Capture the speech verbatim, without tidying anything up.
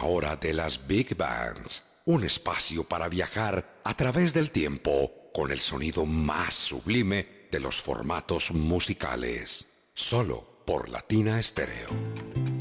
la hora de las Big Bands, un espacio para viajar a través del tiempo con el sonido más sublime de los formatos musicales, solo por Latina Stereo.